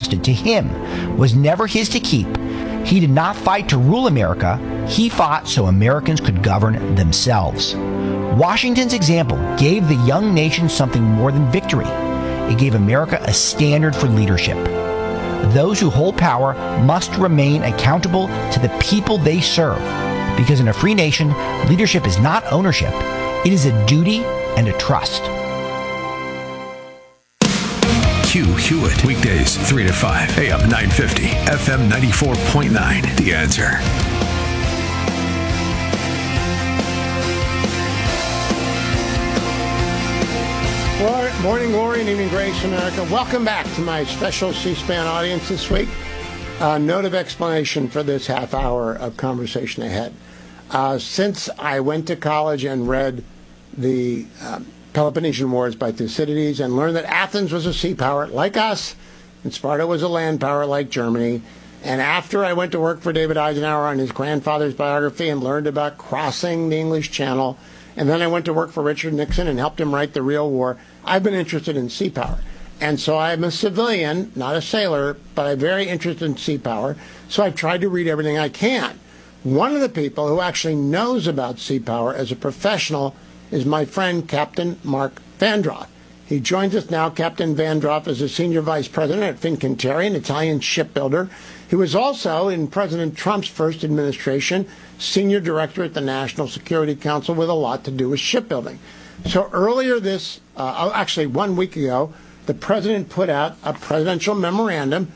entrusted to him was never his to keep. He did not fight to rule America. He fought so Americans could govern themselves. Washington's example gave the young nation something more than victory. It gave America a standard for leadership. Those who hold power must remain accountable to the people they serve, because in a free nation, leadership is not ownership. It is a duty and a trust. Hugh Hewitt, weekdays 3 to 5, AM 950, FM 94.9. The Answer. Morning glory and evening grace, America. Welcome back to my special C-SPAN audience this week. Note of explanation for this half hour of conversation ahead. Since I went to college and read the Peloponnesian Wars by Thucydides and learned that Athens was a sea power like us and Sparta was a land power like Germany, and after I went to work for David Eisenhower on his grandfather's biography and learned about crossing the English Channel, and then I went to work for Richard Nixon and helped him write The Real War, I've been interested in sea power. And so I'm a civilian, not a sailor, but I'm very interested in sea power. So I've tried to read everything I can. One of the people who actually knows about sea power as a professional is my friend, Captain Mark Vandross. He joins us now. Captain Vandross is a senior vice president at Fincantieri, an Italian shipbuilder. He was also, in President Trump's first administration, senior director at the National Security Council with a lot to do with shipbuilding. So earlier actually 1 week ago, the president put out a presidential memorandum,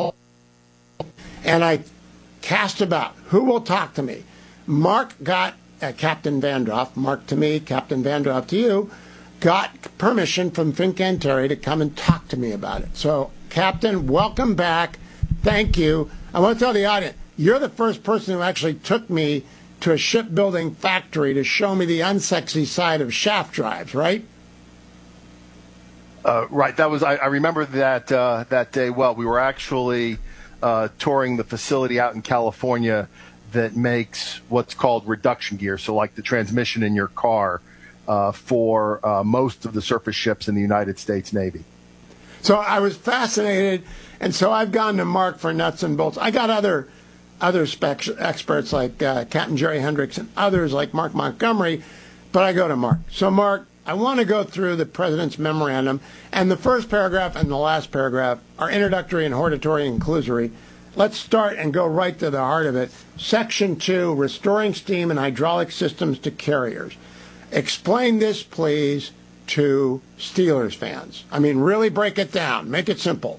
and I cast about who will talk to me. Mark got, Captain Vandross, Mark to me, Captain Vandross to you, got permission from Fincantieri to come and talk to me about it. So, Captain, welcome back. Thank you. I want to tell the audience, you're the first person who actually took me to a shipbuilding factory to show me the unsexy side of shaft drives, right? Right. That was. I remember that day well. We were actually touring the facility out in California that makes what's called reduction gear, so like the transmission in your car, for most of the surface ships in the United States Navy. So I was fascinated, and so I've gone to Mark for nuts and bolts. I got other experts like Captain Jerry Hendricks and others like Mark Montgomery, but I go to Mark. So Mark, I want to go through the president's memorandum, and the first paragraph and the last paragraph are introductory and hortatory and conclusory. Let's start and go right to the heart of it. Section 2, restoring steam and hydraulic systems to carriers. Explain this, please, to Steelers fans. I mean, really break it down. Make it simple.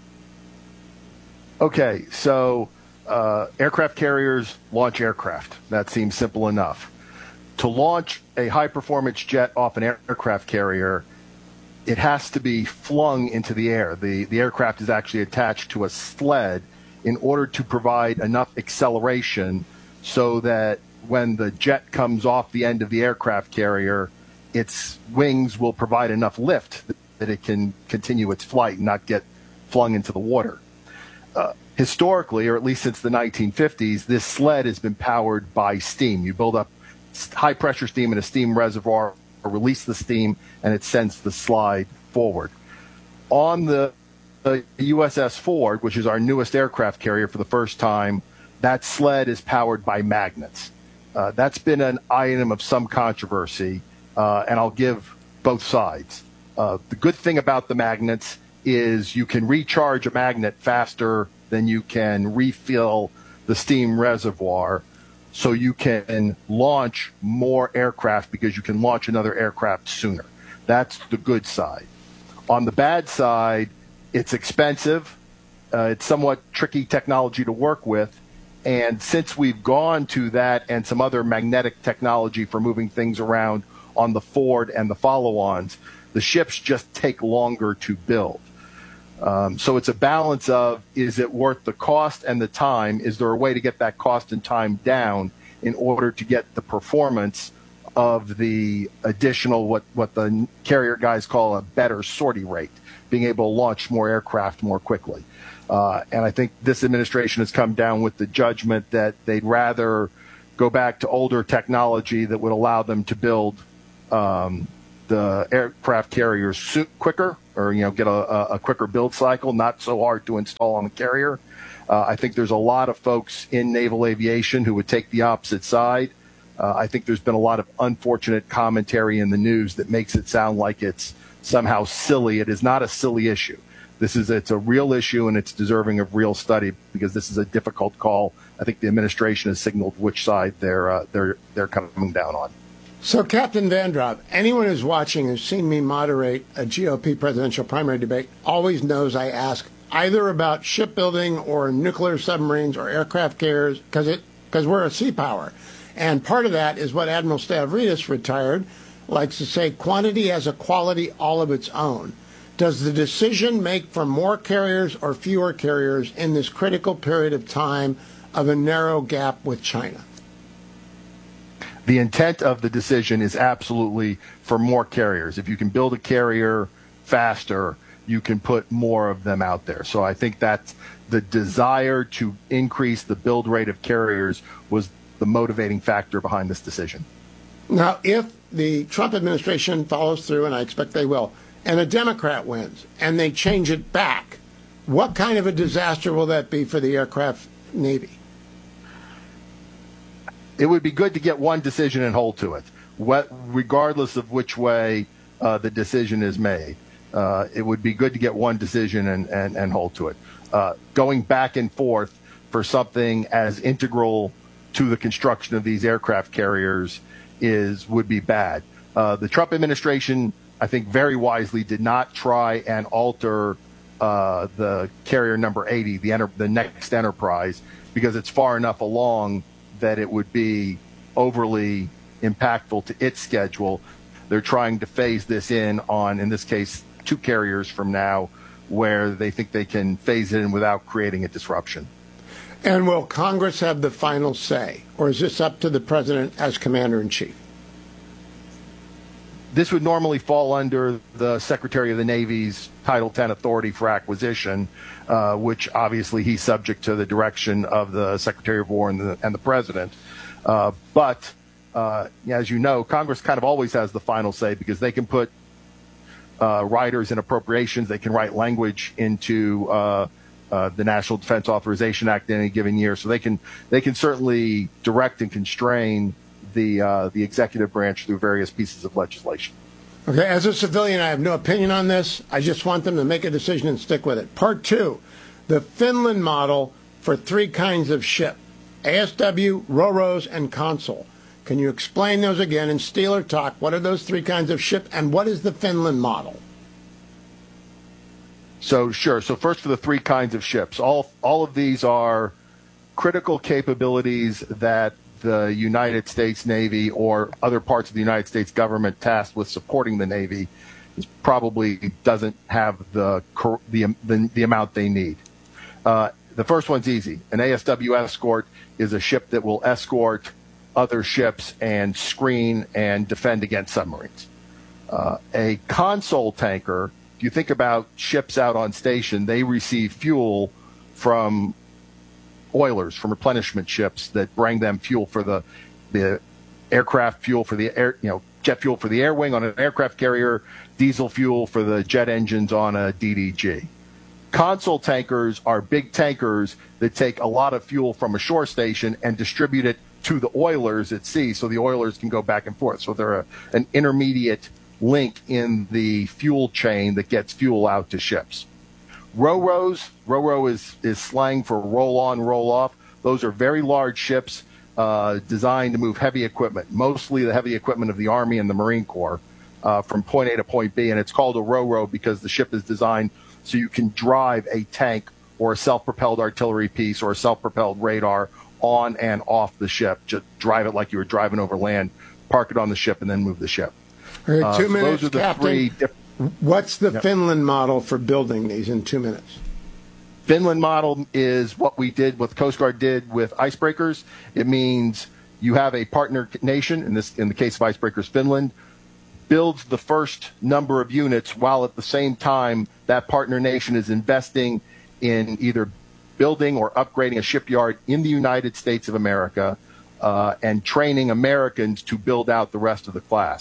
Okay, so aircraft carriers launch aircraft. That seems simple enough. To launch a high-performance jet off an aircraft carrier, it has to be flung into the air. The aircraft is actually attached to a sled in order to provide enough acceleration so that when the jet comes off the end of the aircraft carrier, its wings will provide enough lift that it can continue its flight and not get flung into the water. Historically, or at least since the 1950s, this sled has been powered by steam. You build up high-pressure steam in a steam reservoir, or release the steam, and it sends the slide forward. On the USS Ford, which is our newest aircraft carrier for the first time, that sled is powered by magnets. That's been an item of some controversy, and I'll give both sides. The good thing about the magnets is you can recharge a magnet faster than you can refill the steam reservoir, so you can launch more aircraft because you can launch another aircraft sooner. That's the good side. On the bad side, it's expensive. It's somewhat tricky technology to work with. And since we've gone to that and some other magnetic technology for moving things around on the Ford and the follow-ons, the ships just take longer to build. So it's a balance of, is it worth the cost and the time? Is there a way to get that cost and time down in order to get the performance of the additional, what the carrier guys call a better sortie rate, being able to launch more aircraft more quickly? And I think this administration has come down with the judgment that they'd rather go back to older technology that would allow them to build the aircraft carriers quicker, or get a quicker build cycle, not so hard to install on the carrier. I think there's a lot of folks in naval aviation who would take the opposite side. I think there's been a lot of unfortunate commentary in the news that makes it sound like it's somehow silly. It is not a silly issue. It's a real issue, and it's deserving of real study, because this is a difficult call. I think the administration has signaled which side they're coming down on. So, Captain Vandropp, anyone who's watching who's seen me moderate a GOP presidential primary debate always knows I ask either about shipbuilding or nuclear submarines or aircraft carriers, because we're a sea power. And part of that is what Admiral Stavridis, retired, likes to say: quantity has a quality all of its own. Does the decision make for more carriers or fewer carriers in this critical period of time of a narrow gap with China? The intent of the decision is absolutely for more carriers. If you can build a carrier faster, you can put more of them out there. So I think that the desire to increase the build rate of carriers was the motivating factor behind this decision. Now, if the Trump administration follows through, and I expect they will, and a Democrat wins, and they change it back, what kind of a disaster will that be for the aircraft Navy? It would be good to get one decision and hold to it, regardless of which way the decision is made. It would be good to get one decision and hold to it. Going back and forth for something as integral to the construction of these aircraft carriers would be bad. The Trump administration, I think, very wisely did not try and alter the carrier number 80, the next Enterprise, because it's far enough along that it would be overly impactful to its schedule. They're trying to phase this in this case, 2 carriers from now, where they think they can phase it in without creating a disruption. And will Congress have the final say, or is this up to the president as commander-in-chief? This would normally fall under the Secretary of the Navy's Title 10 authority for acquisition, which obviously he's subject to the direction of the Secretary of War and the President. But as you know, Congress kind of always has the final say, because they can put riders in appropriations. They can write language into the National Defense Authorization Act in any given year. So they can certainly direct and constrain the executive branch through various pieces of legislation. Okay, as a civilian, I have no opinion on this. I just want them to make a decision and stick with it. Part 2, the Finland model for 3 kinds of ship: ASW, RoRos, and Consul. Can you explain those again in Steeler talk? What are those 3 kinds of ship, and what is the Finland model? So sure. So first, for the 3 kinds of ships, all of these are critical capabilities that the United States Navy or other parts of the United States government tasked with supporting the Navy probably doesn't have the amount they need. The first one's easy. An ASW escort is a ship that will escort other ships and screen and defend against submarines. A console tanker, if you think about ships out on station, they receive fuel from oilers, from replenishment ships that bring them fuel for the aircraft, fuel for the air, jet fuel for the air wing on an aircraft carrier, diesel fuel for the jet engines on a DDG. Console tankers are big tankers that take a lot of fuel from a shore station and distribute it to the oilers at sea, so the oilers can go back and forth. So they're an intermediate link in the fuel chain that gets fuel out to ships. RoRo is slang for roll on, roll off. Those are very large ships designed to move heavy equipment, mostly the heavy equipment of the Army and the Marine Corps, from point A to point B. And it's called a RoRo because the ship is designed so you can drive a tank or a self-propelled artillery piece or a self-propelled radar on and off the ship. Just drive it like you were driving over land, park it on the ship, and then move the ship. Okay, 2 minutes, those are the Captain. 3 What's the Finland model for building these in 2 minutes? Finland model is what we did, what the Coast Guard did with icebreakers. It means you have a partner nation, in the case of icebreakers, Finland, builds the first number of units while at the same time that partner nation is investing in either building or upgrading a shipyard in the United States of America and training Americans to build out the rest of the class.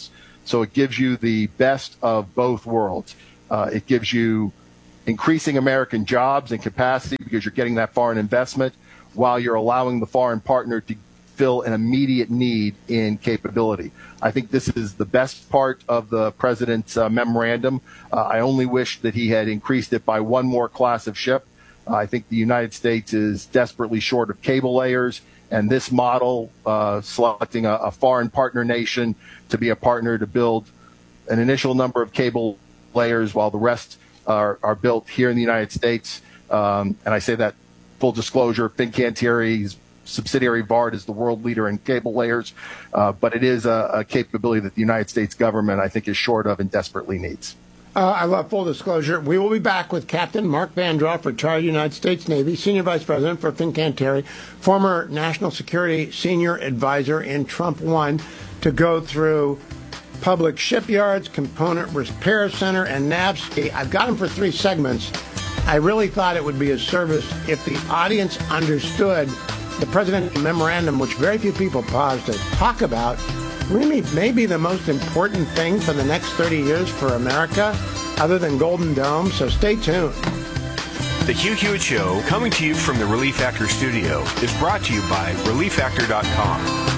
So it gives you the best of both worlds. It gives you increasing American jobs and capacity because you're getting that foreign investment while you're allowing the foreign partner to fill an immediate need in capability. I think this is the best part of the president's memorandum. I only wish that he had increased it by one more class of ship. I think the United States is desperately short of cable layers, and this model, selecting a foreign partner nation to be a partner to build an initial number of cable layers while the rest are built here in the United States. And I say that full disclosure, Fincantieri's subsidiary VARD is the world leader in cable layers, but it is a capability that the United States government, I think, is short of and desperately needs. I love full disclosure. We will be back with Captain Mark Vandroff, retired United States Navy, Senior Vice President for Fincantieri, former National Security Senior Advisor in Trump 1, to go through public shipyards, component repair center, and NAVSEA. I've got him for 3 segments. I really thought it would be a service if the audience understood the president's memorandum, which very few people pause to talk about, really maybe the most important thing for the next 30 years for America, other than Golden Dome. So stay tuned. The Hugh Hewitt Show, coming to you from the Relief Factor studio, is brought to you by ReliefFactor.com.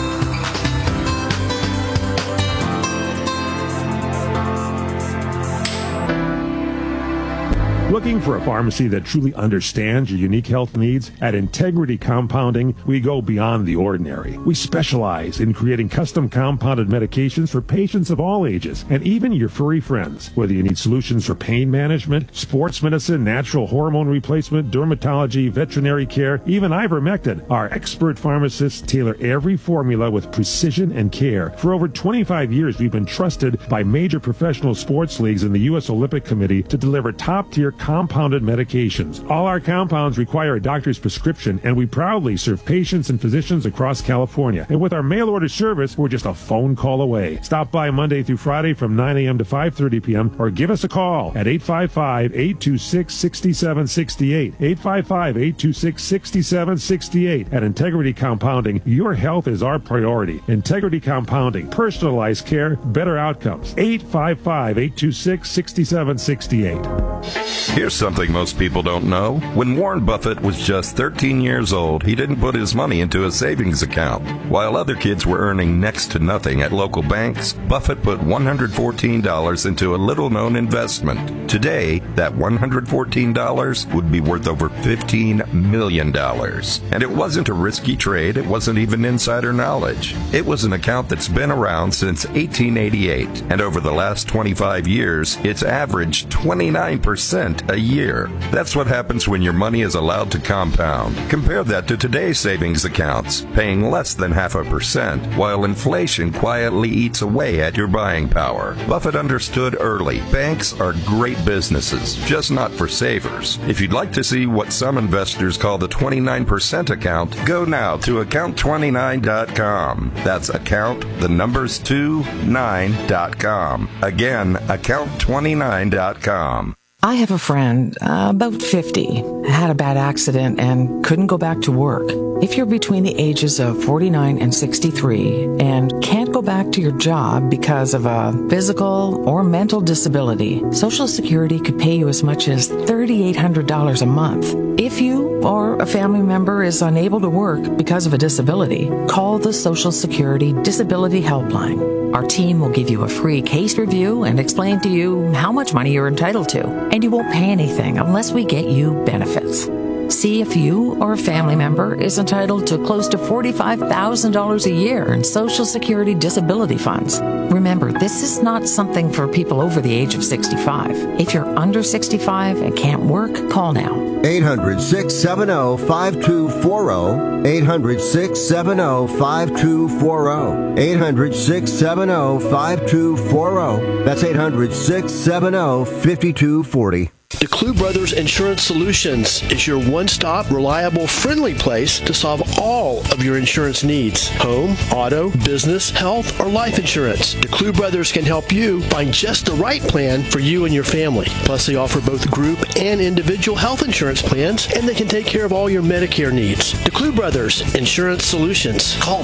Looking for a pharmacy that truly understands your unique health needs? At Integrity Compounding, we go beyond the ordinary. We specialize in creating custom compounded medications for patients of all ages, and even your furry friends. Whether you need solutions for pain management, sports medicine, natural hormone replacement, dermatology, veterinary care, even ivermectin, our expert pharmacists tailor every formula with precision and care. For over 25 years, we've been trusted by major professional sports leagues and the U.S. Olympic Committee to deliver top-tier compounded medications. All our compounds require a doctor's prescription, and we proudly serve patients and physicians across California. And with our mail-order service, we're just a phone call away. Stop by Monday through Friday from 9 a.m. to 5:30 p.m. or give us a call at 855-826-6768. 855-826-6768. At Integrity Compounding, your health is our priority. Integrity Compounding, personalized care, better outcomes. 855-826-6768. Here's something most people don't know. When Warren Buffett was just 13 years old, he didn't put his money into a savings account. While other kids were earning next to nothing at local banks, Buffett put $114 into a little-known investment. Today, that $114 would be worth over $15 million. And it wasn't a risky trade. It wasn't even insider knowledge. It was an account that's been around since 1888. And over the last 25 years, it's averaged 29% a year. That's what happens when your money is allowed to compound. Compare that to today's savings accounts, paying less than 0.5%, while inflation quietly eats away at your buying power. Buffett understood early. Banks are great businesses, just not for savers. If you'd like to see what some investors call the 29% account, go now to account29.com. That's account29.com. Again, account29.com. I have a friend, about 50, had a bad accident and couldn't go back to work. If you're between the ages of 49 and 63 and can't go back to your job because of a physical or mental disability, Social Security could pay you as much as $3,800 a month. If you or a family member is unable to work because of a disability, call the Social Security Disability Helpline. Our team will give you a free case review and explain to you how much money you're entitled to, and you won't pay anything unless we get you benefits. See if you or a family member is entitled to close to $45,000 a year in Social Security disability funds. Remember, this is not something for people over the age of 65. If you're under 65 and can't work, call now. 800-670-5240. 800-670-5240. 800-670-5240. That's 800-670-5240. DeClue Brothers Insurance Solutions is your one-stop, reliable, friendly place to solve all of your insurance needs. Home, auto, business, health, or life insurance. DeClue Brothers can help you find just the right plan for you and your family. Plus, they offer both group and individual health insurance plans, and they can take care of all your Medicare needs. DeClue Brothers Insurance Solutions. Call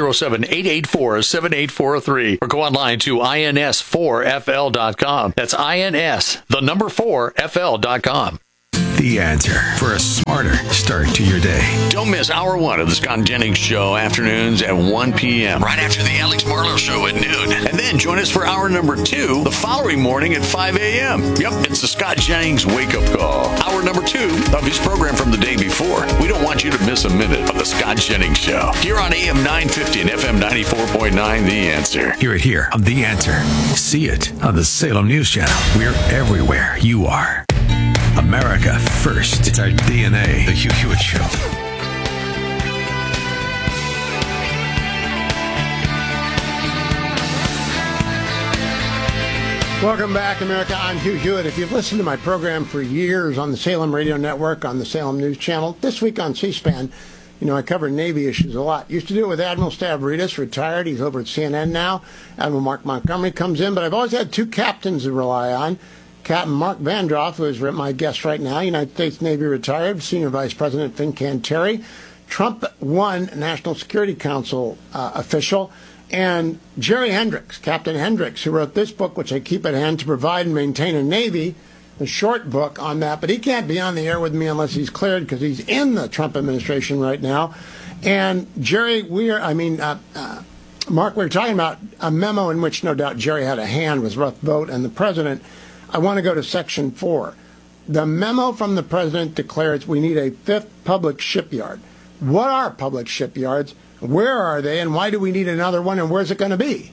407-884-7843 or go online to ins4fl.com. That's INS, the number 4fl.com. The Answer for a smarter start to your day. Don't miss Hour 1 of the Scott Jennings Show, afternoons at 1 p.m. right after the Alex Marlowe Show at noon. And then join us for Hour number 2 the following morning at 5 a.m. Yep, it's the Scott Jennings Wake Up Call. Hour number 2 of his program from the day before. We don't want you to miss a minute of the Scott Jennings Show. Here on AM 950 and FM 94.9, The Answer. Hear it here on The Answer. See it on the Salem News Channel. We're everywhere you are. America first. It's our DNA. The Hugh Hewitt Show. Welcome back, America. I'm Hugh Hewitt. If you've listened to my program for years on the Salem Radio Network, on the Salem News Channel, this week on C-SPAN, I cover Navy issues a lot. Used to do it with Admiral Stavridis, retired. He's over at CNN now. Admiral Mark Montgomery comes in, but I've always had two captains to rely on. Captain Mark Vandroff, who is my guest right now, United States Navy retired, Senior Vice President Fincan Terry, Trump 1 National Security Council official, and Jerry Hendricks, Captain Hendricks, who wrote this book, which I keep at hand, To Provide and Maintain a Navy, a short book on that, but he can't be on the air with me unless he's cleared because he's in the Trump administration right now. And Jerry, Mark, we were talking about a memo in which no doubt Jerry had a hand with Ruth Vogt and the president. I want to go to Section 4. The memo from the president declares we need a fifth public shipyard. What are public shipyards? Where are they? And why do we need another one? And where's it going to be?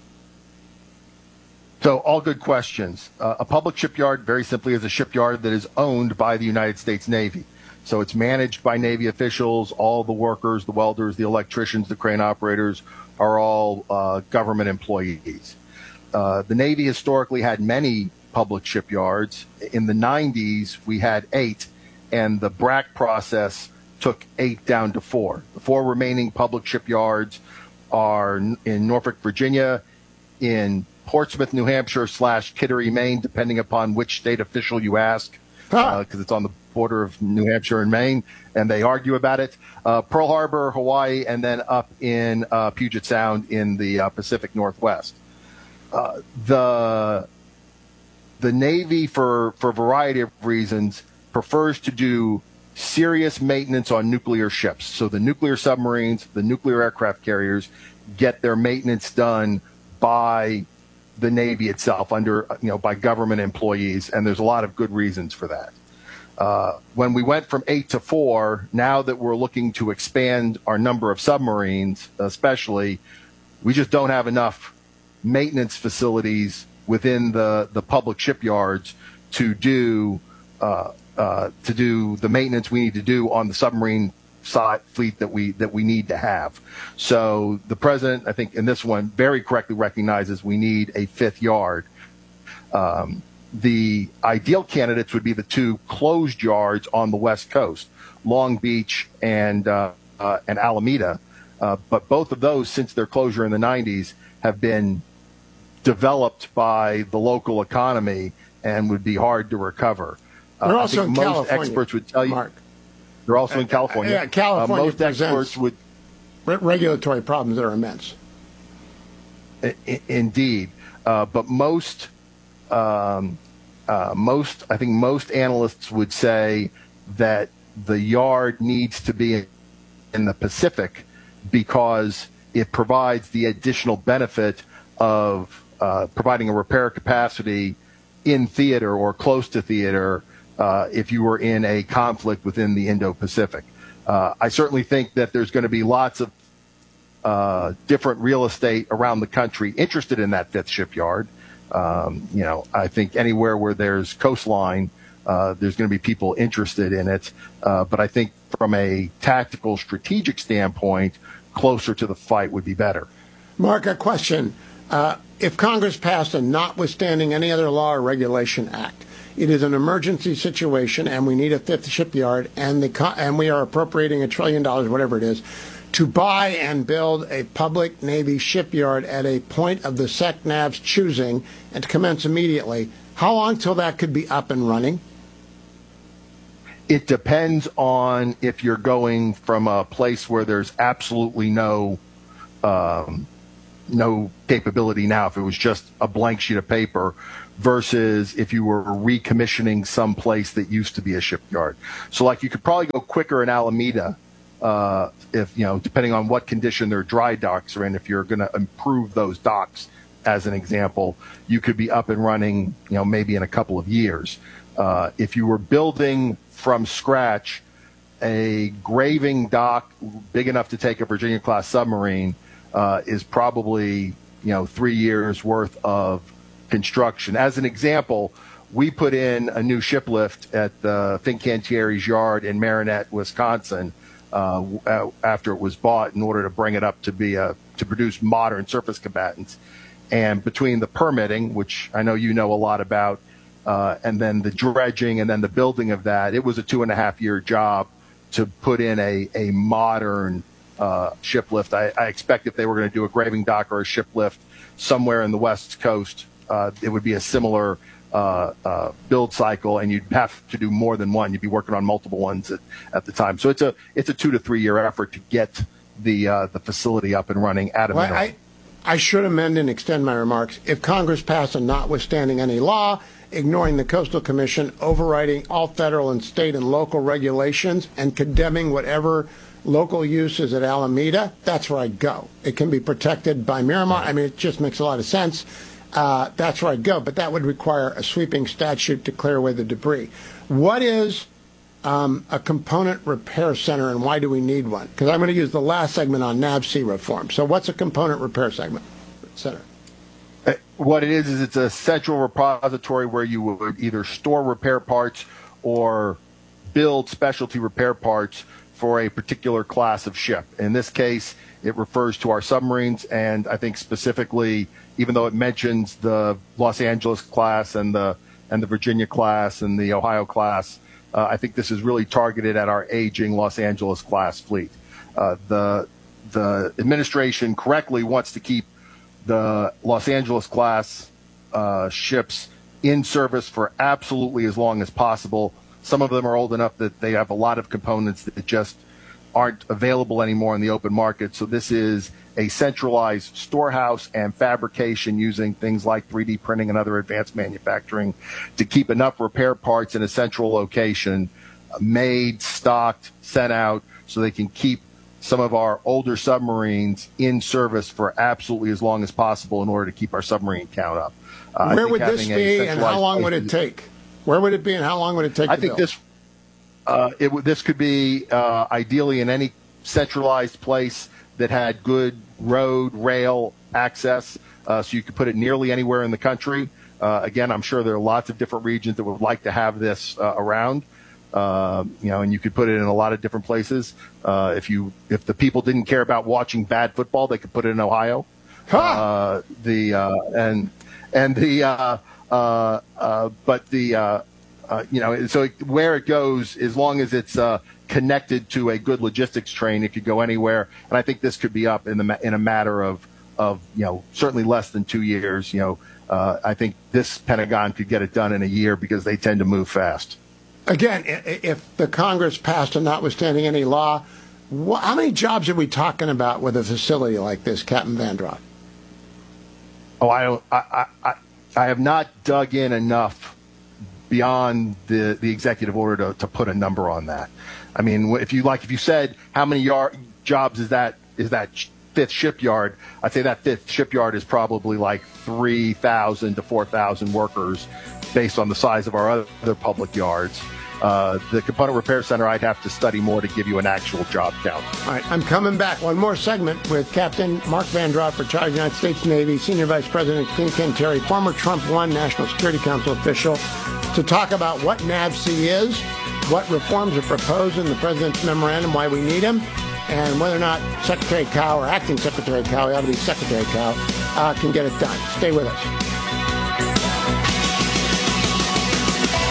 So all good questions. A public shipyard, very simply, is a shipyard that is owned by the United States Navy. So it's managed by Navy officials. All the workers, the welders, the electricians, the crane operators are all government employees. The Navy historically had many public shipyards. In the 90s, we had 8, and the BRAC process took 8 down to 4. The 4 remaining public shipyards are in Norfolk, Virginia, in Portsmouth, New Hampshire / Kittery, Maine, depending upon which state official you ask, because it's on the border of New Hampshire and Maine, and they argue about it. Pearl Harbor, Hawaii, and then up in Puget Sound in the Pacific Northwest. The Navy, for a variety of reasons, prefers to do serious maintenance on nuclear ships. So the nuclear submarines, the nuclear aircraft carriers get their maintenance done by the Navy itself, by government employees, and there's a lot of good reasons for that. When we went from 8 to 4, now that we're looking to expand our number of submarines, especially, we just don't have enough maintenance facilities within the public shipyards to do the maintenance we need to do on the submarine side fleet that we need to have. So the president, I think in this one, very correctly recognizes we need a fifth yard. The ideal candidates would be the 2 closed yards on the West Coast, Long Beach and Alameda. But both of those, since their closure in the 90s, have been developed by the local economy and would be hard to recover. They're also in most California, experts would tell you. Mark. They're also in California. Yeah, California most experts would regulatory problems that are immense. Indeed, but most analysts would say that the yard needs to be in the Pacific because it provides the additional benefit of providing a repair capacity in theater or close to theater if you were in a conflict within the Indo-Pacific. I certainly think that there's going to be lots of different real estate around the country interested in that fifth shipyard. I think anywhere where there's coastline, there's going to be people interested in it. But I think from a tactical, strategic standpoint, closer to the fight would be better. Mark, a question. If Congress passed a notwithstanding any other law or regulation act, it is an emergency situation, and we need a fifth shipyard, and we are appropriating $1 trillion, whatever it is, to buy and build a public Navy shipyard at a point of the SECNAV's choosing and to commence immediately, how long till that could be up and running? It depends on if you're going from a place where there's absolutely no capability now, if it was just a blank sheet of paper, versus if you were recommissioning some place that used to be a shipyard. So like you could probably go quicker in Alameda, if, depending on what condition their dry docks are in. If you're going to improve those docks, as an example, you could be up and running, maybe in a couple of years. If you were building from scratch a graving dock big enough to take a Virginia-class submarine, is probably 3 years worth of construction. As an example, we put in a new ship lift at the Fincantieri's yard in Marinette, Wisconsin, after it was bought, in order to bring it up to produce modern surface combatants. And between the permitting, which I know you know a lot about, and then the dredging and then the building of that, it was a 2.5-year job to put in a modern ship lift. I expect if they were going to do a graving dock or a ship lift somewhere in the West Coast, it would be a similar build cycle, and you'd have to do more than one. You'd be working on multiple ones at the time. So it's a 2 to 3 year effort to get the facility up and running at a minimum. I should amend and extend my remarks. If Congress passed a notwithstanding any law, ignoring the Coastal Commission, overriding all federal and state and local regulations, and condemning whatever local use is at Alameda, that's where I'd go. It can be protected by Miramar. I mean, it just makes a lot of sense. That's where I'd go. But that would require a sweeping statute to clear away the debris. What is a component repair center, and why do we need one? Because I'm going to use the last segment on NAVSEA reform. So what's a component repair center? What it is it's a central repository where you would either store repair parts or build specialty repair parts for a particular class of ship. In this case, it refers to our submarines, and I think specifically, even though it mentions the Los Angeles class and the Virginia class and the Ohio class, I think this is really targeted at our aging Los Angeles class fleet. The administration correctly wants to keep the Los Angeles class ships in service for absolutely as long as possible. Some of them are old enough that they have a lot of components that just aren't available anymore in the open market. So this is a centralized storehouse and fabrication using things like 3D printing and other advanced manufacturing to keep enough repair parts in a central location, made, stocked, sent out, so they can keep some of our older submarines in service for absolutely as long as possible in order to keep our submarine count up. Where would this be, and how long would it take? Where would it be, and how long would it take? I think this could be ideally in any centralized place that had good road, rail access, so you could put it nearly anywhere in the country. Again, I'm sure there are lots of different regions that would like to have this around, and you could put it in a lot of different places. If the people didn't care about watching bad football, they could put it in Ohio. Huh. So where it goes, as long as it's connected to a good logistics train, it could go anywhere. And I think this could be up in a matter of certainly less than 2 years. I think this Pentagon could get it done in a year because they tend to move fast. Again, if the Congress passed a notwithstanding any law, how many jobs are we talking about with a facility like this, Captain Vandross? Oh, I have not dug in enough beyond the executive order to put a number on that. I mean, if you said how many jobs is that fifth shipyard, I'd say that fifth shipyard is probably like 3,000 to 4,000 workers based on the size of our other public yards. The component repair center, I'd have to study more to give you an actual job count. All right, I'm coming back. One more segment with Captain Mark Vandross, retired United States Navy, Senior Vice President Fincantieri, former Trump 1 National Security Council official, to talk about what NAVSEA is, what reforms are proposed in the President's memorandum, why we need him, and whether or not Secretary Cao, or Acting Secretary Cao, he ought to be Secretary Cao, can get it done. Stay with us.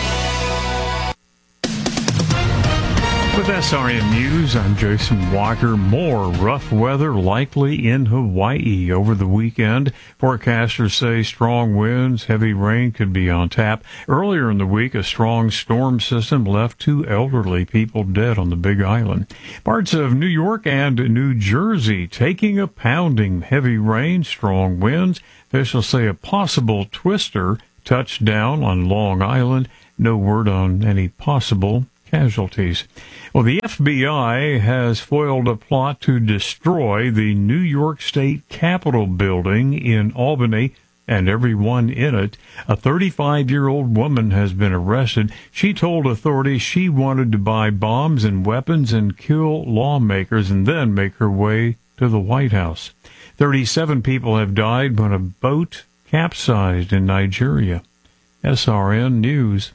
With SRN News, I'm Jason Walker. More rough weather likely in Hawaii over the weekend. Forecasters say strong winds, heavy rain could be on tap. Earlier in the week, a strong storm system left 2 elderly people dead on the Big Island. Parts of New York and New Jersey taking a pounding. Heavy rain, strong winds. Officials say a possible twister touched down on Long Island. No word on any possible casualties. Well, the FBI has foiled a plot to destroy the New York State Capitol building in Albany and everyone in it. A 35-year-old woman has been arrested. She told authorities she wanted to buy bombs and weapons and kill lawmakers and then make her way to the White House. 37 people have died when a boat capsized in Nigeria. SRN News.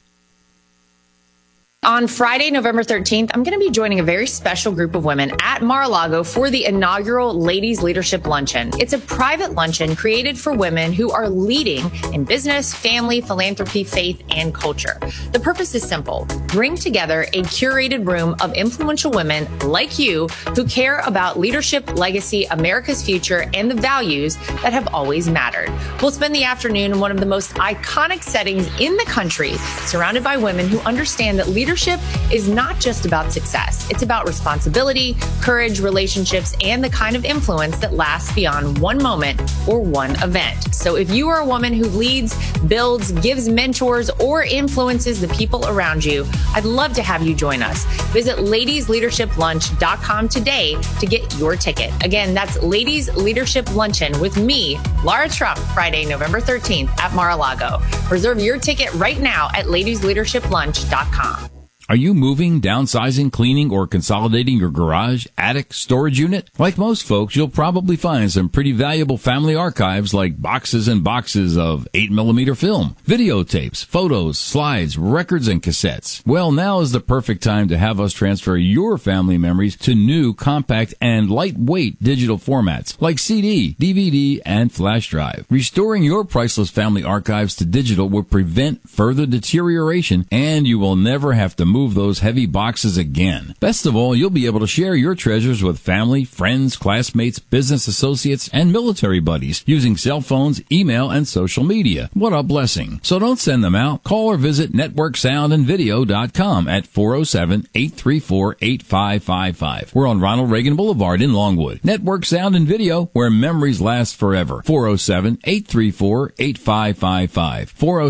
On Friday, November 13th, I'm going to be joining a very special group of women at Mar-a-Lago for the inaugural Ladies Leadership Luncheon. It's a private luncheon created for women who are leading in business, family, philanthropy, faith, and culture. The purpose is simple. Bring together a curated room of influential women like you who care about leadership, legacy, America's future, and the values that have always mattered. We'll spend the afternoon in one of the most iconic settings in the country, surrounded by women who understand that leadership is not just about success. It's about responsibility, courage, relationships, and the kind of influence that lasts beyond one moment or one event. So if you are a woman who leads, builds, gives mentors, or influences the people around you, I'd love to have you join us. Visit ladiesleadershiplunch.com today to get your ticket. Again, that's Ladies Leadership Luncheon with me, Lara Trump, Friday, November 13th at Mar-a-Lago. Reserve your ticket right now at ladiesleadershiplunch.com. Are you moving, downsizing, cleaning, or consolidating your garage, attic, storage unit? Like most folks, you'll probably find some pretty valuable family archives like boxes and boxes of 8mm film, videotapes, photos, slides, records, and cassettes. Well, now is the perfect time to have us transfer your family memories to new, compact, and lightweight digital formats like CD, DVD, and flash drive. Restoring your priceless family archives to digital will prevent further deterioration, and you will never have to move those heavy boxes again. Best of all, you'll be able to share your treasures with family, friends, classmates, business associates, and military buddies using cell phones, email, and social media. What a blessing. So don't send them out. Call or visit networksoundandvideo.com at 407-834-8555. We're on Ronald Reagan Boulevard in Longwood. Network Sound and Video, where memories last forever. 407-834-8555.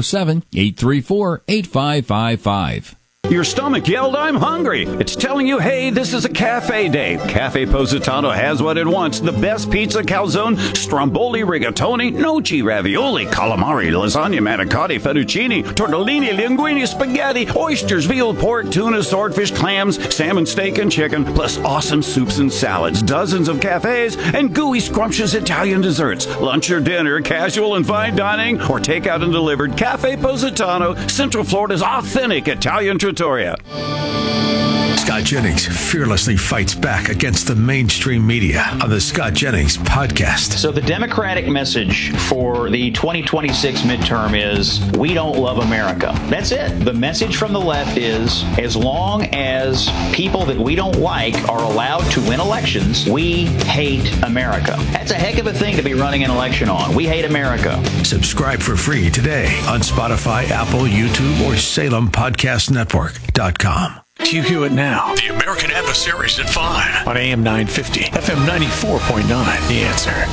407-834-8555. Your stomach yelled, "I'm hungry." It's telling you, hey, this is a cafe day. Cafe Positano has what it wants. The best pizza, calzone, stromboli, rigatoni, gnocchi, ravioli, calamari, lasagna, manicotti, fettuccine, tortellini, linguine, spaghetti, oysters, veal, pork, tuna, swordfish, clams, salmon, steak, and chicken, plus awesome soups and salads, dozens of cafes, and gooey, scrumptious Italian desserts. Lunch or dinner, casual and fine dining, or takeout and delivered. Cafe Positano, Central Florida's authentic Italian trattoria. Scott Jennings fearlessly fights back against the mainstream media on the Scott Jennings podcast. So the Democratic message for the 2026 midterm is, we don't love America. That's it. The message from the left is, as long as people that we don't like are allowed to win elections, we hate America. That's a heck of a thing to be running an election on. We hate America. Subscribe for free today on Spotify, Apple, YouTube, or SalemPodcastNetwork.com. Hugh Hewitt Now. The American Adversaries at 5 on AM 950, FM 94.9. The Answer.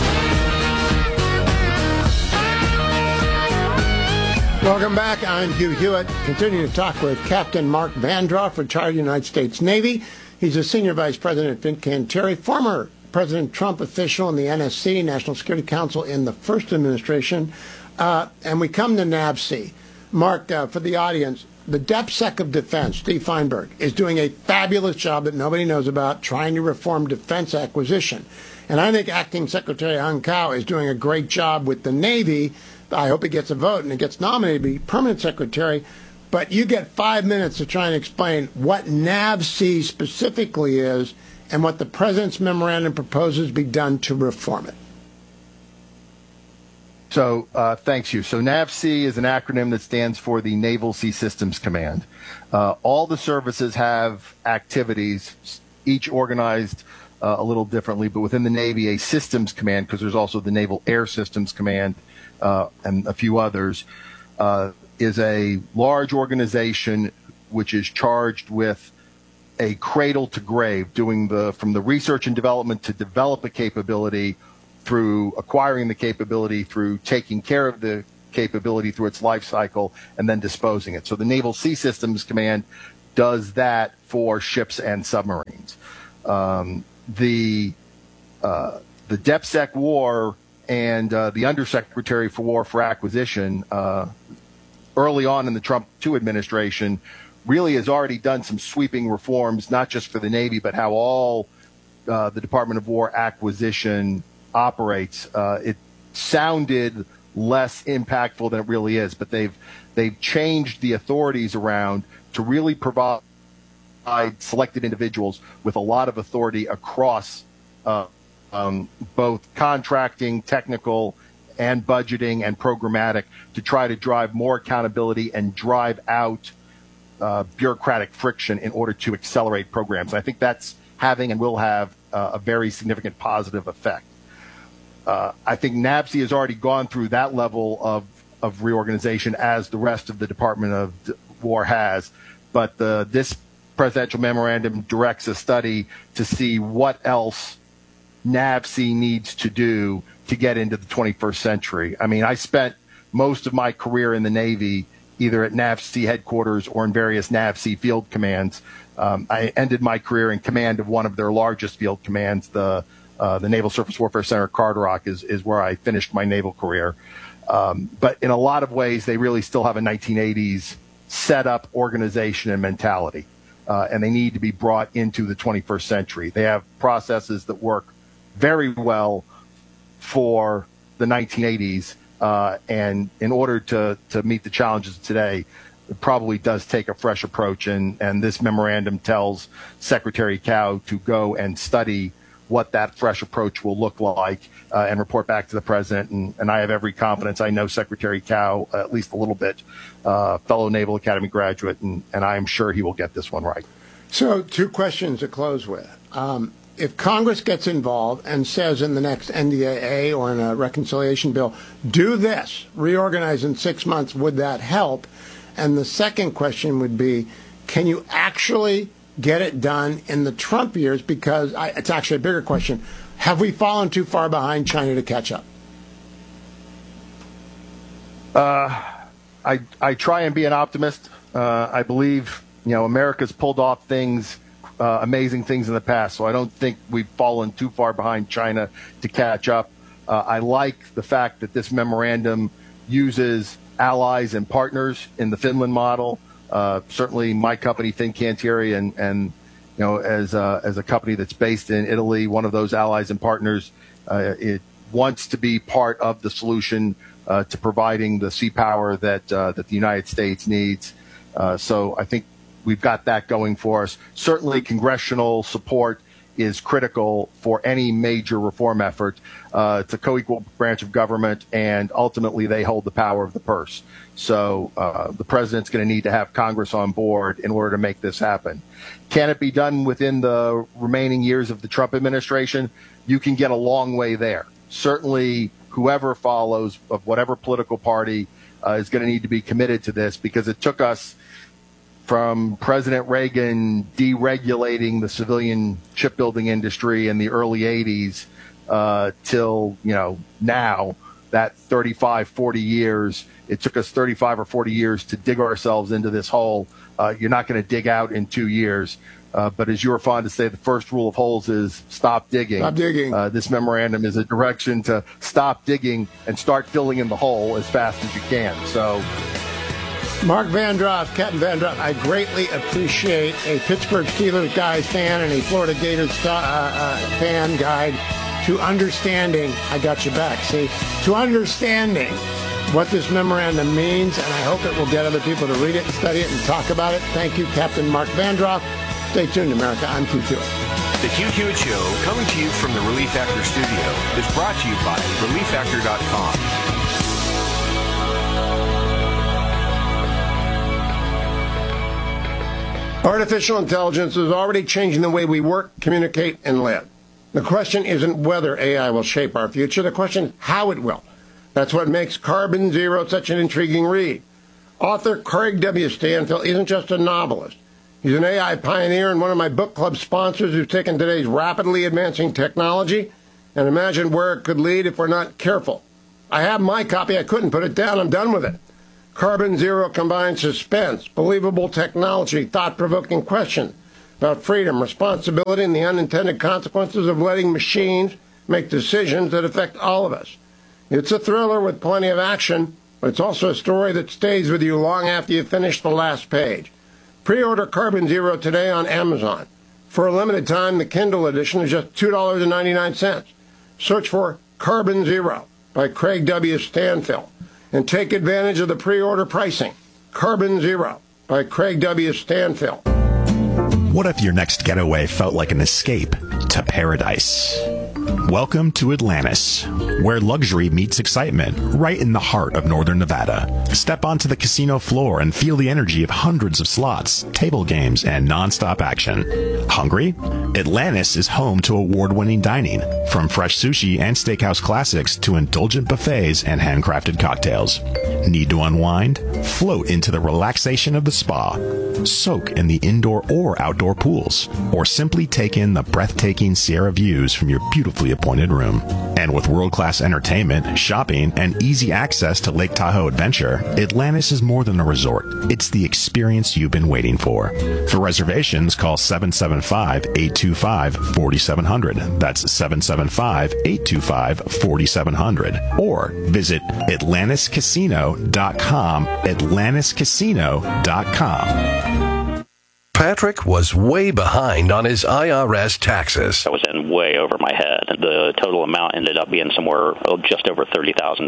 Welcome back. I'm Hugh Hewitt. Continuing to talk with Captain Mark Vandroff, retired United States Navy. He's a senior vice president at Fincantieri, former President Trump official in the NSC, National Security Council, in the first administration. And we come to NAVSEA. Mark, for the audience, the DepSec of Defense, Steve Feinberg, is doing a fabulous job that nobody knows about trying to reform defense acquisition. And I think Acting Secretary Hung Kao is doing a great job with the Navy. I hope he gets a vote and he gets nominated to be permanent secretary. But you get 5 minutes to try and explain what NAVSEA specifically is and what the President's memorandum proposes be done to reform it. So thanks, you. So NAVSEA is an acronym that stands for the Naval Sea Systems Command. All the services have activities, each organized a little differently, but within the Navy, a systems command, because there's also the Naval Air Systems Command and a few others, is a large organization which is charged with a cradle to grave, doing from the research and development to develop a capability, through acquiring the capability, through taking care of the capability through its life cycle, and then disposing it. So the Naval Sea Systems Command does that for ships and submarines. The DepSec War and the Undersecretary for War for Acquisition, early on in the Trump II administration, really has already done some sweeping reforms, not just for the Navy, but how all the Department of War acquisition operates. It sounded less impactful than it really is, but they've changed the authorities around to really provide selected individuals with a lot of authority across both contracting, technical, and budgeting and programmatic, to try to drive more accountability and drive out bureaucratic friction in order to accelerate programs. I think that's having and will have a very significant positive effect. I think NAVSEA has already gone through that level of reorganization, as the rest of the Department of War has. But this presidential memorandum directs a study to see what else NAVSEA needs to do to get into the 21st century. I mean, I spent most of my career in the Navy, either at NAVSEA headquarters or in various NAVSEA field commands. I ended my career in command of one of their largest field commands, the Naval Surface Warfare Center at Carderock is where I finished my naval career. But in a lot of ways, they really still have a 1980s set-up organization and mentality, and they need to be brought into the 21st century. They have processes that work very well for the 1980s, and in order to meet the challenges of today, it probably does take a fresh approach, and this memorandum tells Secretary Cao to go and study what that fresh approach will look like, and report back to the president. And I have every confidence. I know Secretary Cao at least a little bit, fellow Naval Academy graduate, and I am sure he will get this one right. So 2 questions to close with. If Congress gets involved and says in the next NDAA or in a reconciliation bill, do this, reorganize in 6 months, would that help? And the second question would be, can you actually get it done in the Trump years? Because it's actually a bigger question. Have we fallen too far behind China to catch up? I try and be an optimist. I believe, America's pulled off things, amazing things in the past, so I don't think we've fallen too far behind China to catch up. I like the fact that this memorandum uses allies and partners in the Finland model. Certainly my company, Fincantieri, and as a company that's based in Italy, one of those allies and partners, it wants to be part of the solution to providing the sea power that the United States needs. So I think we've got that going for us. Certainly congressional support is critical for any major reform effort. It's a co-equal branch of government, and ultimately they hold the power of the purse. So the president's going to need to have Congress on board in order to make this happen. Can it be done within the remaining years of the Trump administration? You can get a long way there. Certainly whoever follows, of whatever political party, is going to need to be committed to this, because it took us from President Reagan deregulating the civilian shipbuilding industry in the early 80s till, now, that 35, 40 years, it took us 35 or 40 years to dig ourselves into this hole. You're not going to dig out in 2 years. But as you were fond to say, the first rule of holes is stop digging. Stop digging. This memorandum is a direction to stop digging and start filling in the hole as fast as you can. So, Mark Vandross, Captain Vandross, I greatly appreciate a Pittsburgh Steelers guys fan and a Florida Gators fan guide to understanding, I got your back, see, to understanding what this memorandum means, and I hope it will get other people to read it and study it and talk about it. Thank you, Captain Mark Vandross. Stay tuned, America. I'm Hugh Hewitt. The Hugh Hewitt Show, coming to you from the Relief Factor studio, is brought to you by ReliefFactor.com. Artificial intelligence is already changing the way we work, communicate, and live. The question isn't whether AI will shape our future. The question is how it will. That's what makes Carbon Zero such an intriguing read. Author Craig W. Stanfill isn't just a novelist. He's an AI pioneer and one of my book club sponsors who's taken today's rapidly advancing technology and imagined where it could lead if we're not careful. I have my copy. I couldn't put it down. I'm done with it. Carbon Zero combines suspense, believable technology, thought-provoking questions about freedom, responsibility, and the unintended consequences of letting machines make decisions that affect all of us. It's a thriller with plenty of action, but it's also a story that stays with you long after you finish the last page. Pre-order Carbon Zero today on Amazon. For a limited time, the Kindle edition is just $2.99. Search for Carbon Zero by Craig W. Stanfill and take advantage of the pre-order pricing. Carbon Zero by Craig W. Stanfill. What if your next getaway felt like an escape to paradise? Welcome to Atlantis, where luxury meets excitement, right in the heart of northern Nevada. Step onto the casino floor and feel the energy of hundreds of slots, table games, and non-stop action. Hungry? Atlantis is home to award-winning dining, from fresh sushi and steakhouse classics to indulgent buffets and handcrafted cocktails. Need to unwind? Float into the relaxation of the spa. Soak in the indoor or outdoor pools, or simply take in the breathtaking Sierra views from your beautifully appointed room. And with world-class entertainment, shopping, and easy access to Lake Tahoe Adventure, Atlantis is more than a resort. It's the experience you've been waiting for. For reservations, call 775-825-4700. That's 775-825-4700. Or visit AtlantisCasino.com, AtlantisCasino.com. Patrick was way behind on his IRS taxes. I was in way over my head. The total amount ended up being somewhere just over $30,000.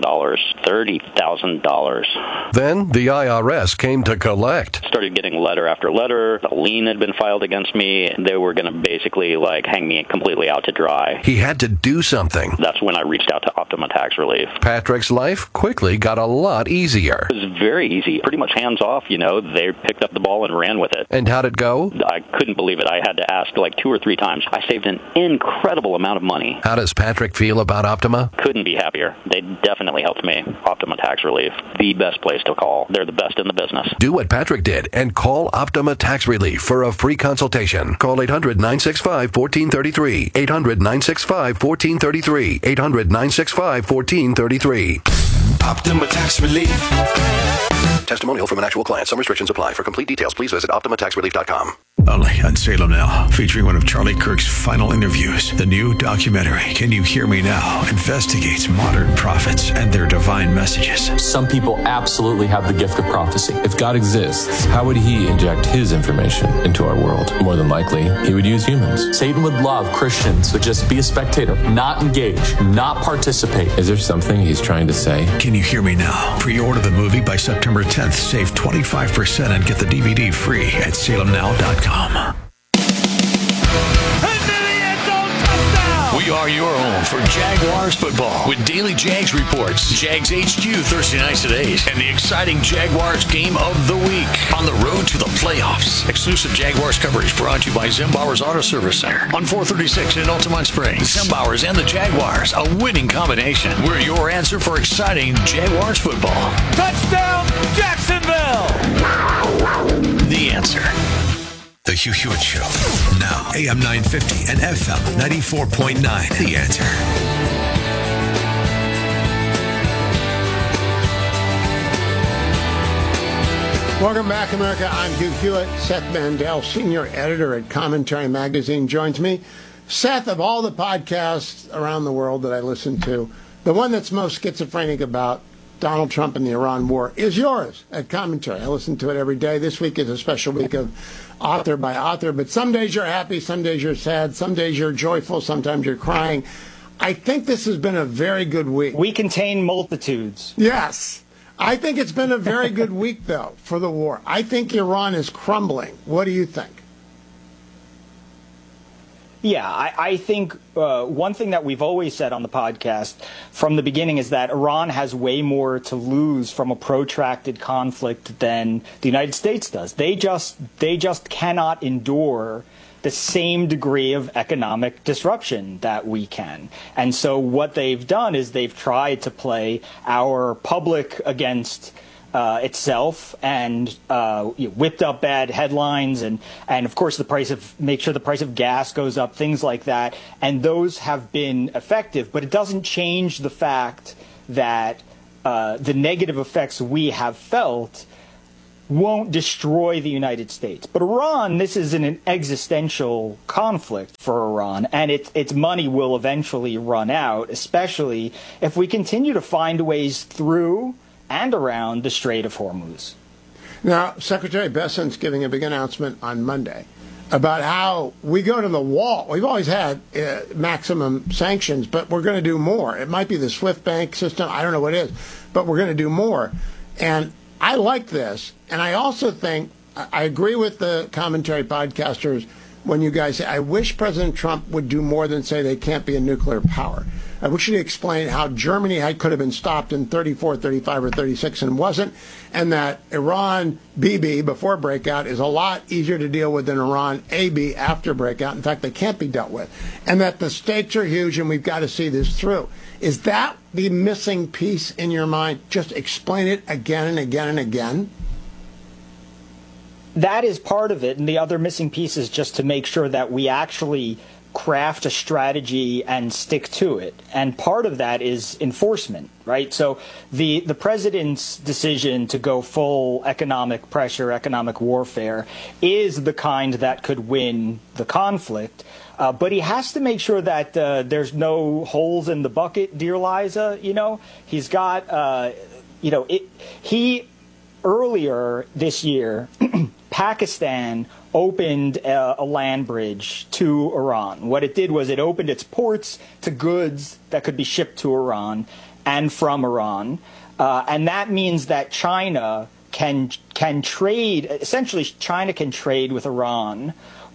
$30,000. Then the IRS came to collect. Started getting letter after letter. A lien had been filed against me. They were going to basically hang me completely out to dry. He had to do something. That's when I reached out to Optima Tax Relief. Patrick's life quickly got a lot easier. It was very easy. Pretty much hands off, They picked up the ball and ran with it. And how'd it go? I couldn't believe it. I had to ask 2 or 3 times. I saved an incredible amount of money. How does Patrick feel about Optima? Couldn't be happier. They definitely helped me. Optima Tax Relief. The best place to call. They're the best in the business. Do what Patrick did and call Optima Tax Relief for a free consultation. Call 800-965-1433. 800-965-1433. 800-965-1433. Optima Tax Relief. Testimonial from an actual client. Some restrictions apply. For complete details, please visit OptimaTaxRelief.com. Only on Salem Now, featuring one of Charlie Kirk's final interviews. The new documentary, Can You Hear Me Now?, investigates modern prophets and their divine messages. Some people absolutely have the gift of prophecy. If God exists, how would he inject his information into our world? More than likely, he would use humans. Satan would love Christians to just be a spectator, not engage, not participate. Is there something he's trying to say? Can You Hear Me Now? Pre-order the movie by September 10th. Save 25% and get the DVD free at salemnow.com. We are your home for Jaguars football with daily Jags reports, Jags HQ Thursday nights at 8, and the exciting Jaguars game of the week on the road to the playoffs. Exclusive Jaguars coverage brought to you by Zimbauer's Auto Service Center on 436 in Altamont Springs. Zimbauer's and the Jaguars, a winning combination. We're your answer for exciting Jaguars football. Touchdown, Jacksonville! The answer. The Hugh Hewitt Show. Now, AM 950 and FM 94.9. The answer. Welcome back, America. I'm Hugh Hewitt. Seth Mandel, senior editor at Commentary Magazine, joins me. Seth, of all the podcasts around the world that I listen to, the one that's most schizophrenic about Donald Trump and the Iran war is yours at Commentary. I listen to it every day. This week is a special week of author by author, but some days you're happy, some days you're sad, some days you're joyful, sometimes you're crying. I think this has been a very good week. We contain multitudes. Yes. I think it's been a very good week, though, for the war. I think Iran is crumbling. What do you think? Yeah, I think one thing that we've always said on the podcast from the beginning is that Iran has way more to lose from a protracted conflict than the United States does. They just cannot endure the same degree of economic disruption that we can. And so what they've done is they've tried to play our public against itself and whipped up bad headlines and of course make sure the price of gas goes up, things like that. And those have been effective, but it doesn't change the fact that the negative effects we have felt won't destroy the United States. But Iran, this is an existential conflict for Iran, and its money will eventually run out, especially if we continue to find ways through and around the Strait of Hormuz. Now, Secretary Bessent's giving a big announcement on Monday about how we go to the wall. We've always had maximum sanctions, but we're going to do more. It might be the SWIFT bank system. I don't know what it is, but we're going to do more. And I like this. And I also think, I agree with the commentary podcasters when you guys say, I wish President Trump would do more than say they can't be a nuclear power. I wish he'd explain how Germany could have been stopped in 34, 35, or 36 and wasn't, and that Iran BB before breakout is a lot easier to deal with than Iran AB after breakout. In fact, they can't be dealt with. And that the stakes are huge and we've got to see this through. Is that the missing piece in your mind? Just explain it again and again and again? That is part of it, and the other missing piece is just to make sure that we actually craft a strategy and stick to it. And part of that is enforcement, right? So the president's decision to go full economic pressure, economic warfare, is the kind that could win the conflict. But he has to make sure that there's no holes in the bucket, dear Liza. He's got, earlier this year, Pakistan opened a land bridge to Iran. What it did was it opened its ports to goods that could be shipped to Iran and from Iran. And that means that China can trade, essentially China can trade with Iran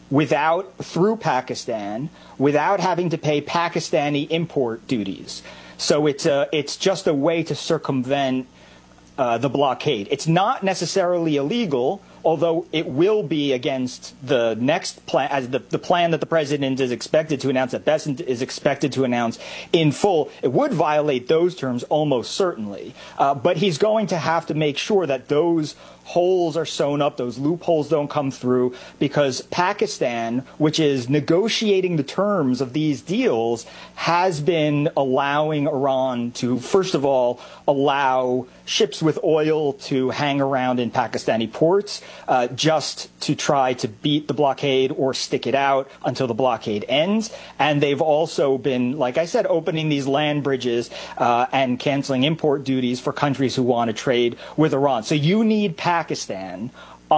through Pakistan without having to pay Pakistani import duties. So it's just a way to circumvent the blockade. It's not necessarily illegal, although it will be against the next plan, as the plan that the president is expected to announce, that Bessent is expected to announce in full. It would violate those terms almost certainly. But he's going to have to make sure that those holes are sewn up, those loopholes don't come through, because Pakistan, which is negotiating the terms of these deals, has been allowing Iran to, first of all, allow ships with oil to hang around in Pakistani ports, just to try to beat the blockade or stick it out until the blockade ends. And they've also been, like I said, opening these land bridges and canceling import duties for countries who want to trade with Iran. So you need Pakistan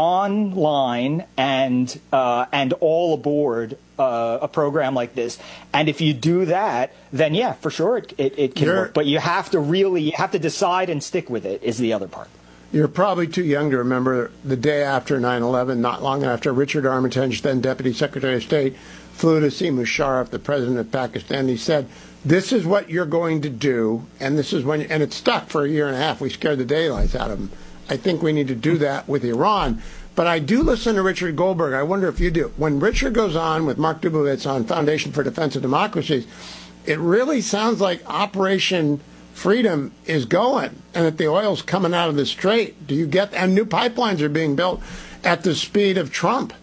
online and all aboard a program like this. And if you do that, then yeah, for sure it can work. But you have to decide and stick with it is the other part. You're probably too young to remember the day after 9/11, not long after Richard Armitage, then Deputy Secretary of State, flew to see Musharraf, the president of Pakistan. He said, this is what you're going to do, and this is when, and it stuck for a year and a half. We scared the daylights out of him. I think we need to do that with Iran. But I do listen to Richard Goldberg. I wonder if you do. When Richard goes on with Mark Dubowitz on Foundation for Defense of Democracies, it really sounds like Operation Freedom is going, and that the oil's coming out of the strait. Do you get, and new pipelines are being built at the speed of Trump?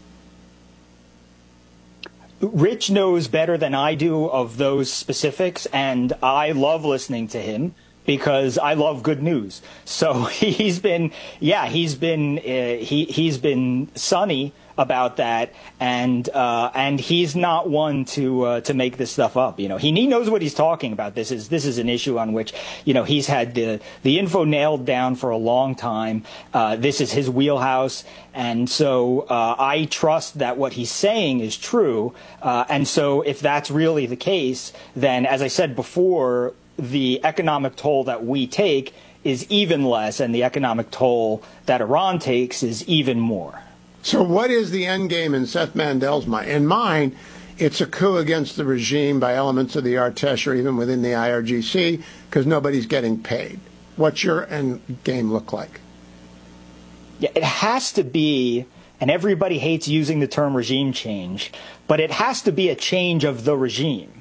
Rich knows better than I do of those specifics, and I love listening to him because I love good news. So he's been sunny about that, and he's not one to make this stuff up. He knows what he's talking about. This is an issue on which he's had the info nailed down for a long time. This is his wheelhouse, and so I trust that what he's saying is true. And so if that's really the case, then as I said before, the economic toll that we take is even less, and the economic toll that Iran takes is even more. So what is the end game in Seth Mandel's mind? In mine, it's a coup against the regime by elements of the Artesh or even within the IRGC because nobody's getting paid. What's your end game look like? Yeah, it has to be, and everybody hates using the term regime change, but it has to be a change of the regime.